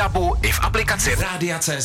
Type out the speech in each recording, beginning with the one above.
DABu i v aplikaci Rádia.cz.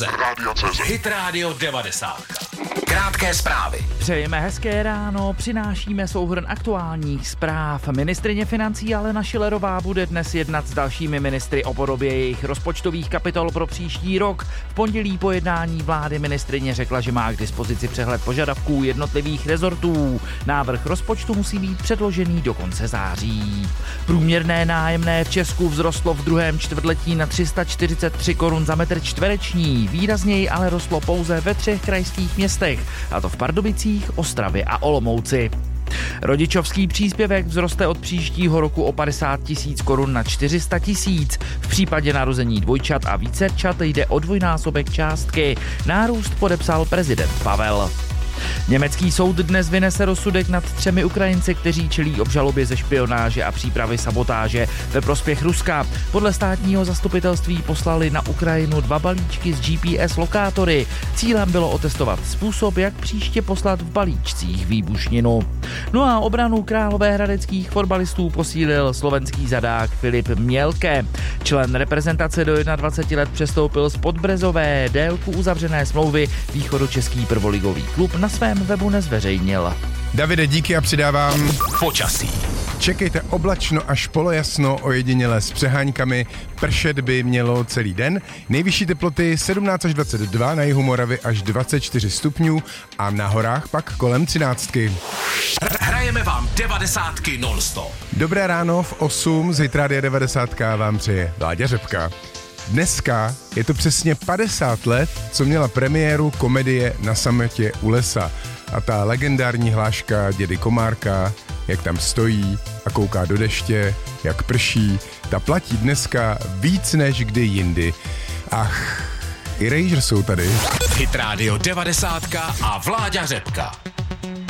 Hit Radio 90. Krátké zprávy. Přejeme hezké ráno, přinášíme souhrn aktuálních zpráv. Ministryně financí Alena Schillerová bude dnes jednat s dalšími ministry o podobě jejich rozpočtových kapitol pro příští rok. V pondělí po jednání vlády ministryně řekla, že má k dispozici přehled požadavků jednotlivých rezortů. Návrh rozpočtu musí být předložený do konce září. Průměrné nájemné v Česku vzrostlo v druhém čtvrtletí na 343 korun za metr čtvereční. Výrazněji ale rostlo pouze ve 3 krajských městech, a to v Pardubicích, Ostravě a Olomouci. Rodičovský příspěvek vzroste od příštího roku o 50 000 korun na 400 000. V případě narození dvojčat a vícerčat jde o dvojnásobek částky. Nárůst podepsal prezident Pavel. Německý soud dnes vynese rozsudek nad 3 Ukrajinci, kteří čelí obžalobě ze špionáže a přípravy sabotáže ve prospěch Ruska. Podle státního zastupitelství poslali na Ukrajinu 2 balíčky s GPS lokátory. Cílem bylo otestovat způsob, jak příště poslat v balíčcích výbušninu. No a obranu královéhradeckých fotbalistů posílil slovenský zadák Filip Mělke. Člen reprezentace do 21 let přestoupil z Podbrezové. Délku uzavřené smlouvy východočeský prvoligový klub na svém webu nezveřejnil. Davide, díky a přidávám Počasí. Čekejte oblačno až polojasno, ojediněle s přeháňkami. Pršet by mělo celý den. Nejvyšší teploty 17 až 22, na jihu Moravy až 24 stupňů a na horách pak kolem 13. Hrajeme vám 90 non-stop. Dobré ráno v 8 z Hit Rádia 90 vám přeje Vláďa Řepka. Dneska je to přesně 50 let, co měla premiéru komedie Na sametě u lesa. A ta legendární hláška dědy Komárka, jak tam stojí a kouká do deště, jak prší, ta platí dneska víc než kdy jindy. Ach, i Erasure jsou tady. Hit Radio 90 a Vláďa Řepka.